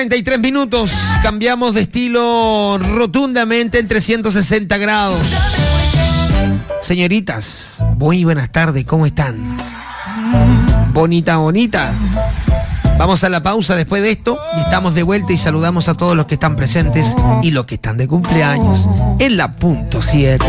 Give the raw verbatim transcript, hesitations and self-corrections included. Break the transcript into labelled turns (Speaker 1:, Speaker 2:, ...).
Speaker 1: treinta y tres minutos, cambiamos de estilo rotundamente en trescientos sesenta grados. Señoritas, muy buenas tardes, ¿cómo están? Bonita, bonita. Vamos a la pausa después de esto y estamos de vuelta y saludamos a todos los que están presentes y los que están de cumpleaños en la punto siete.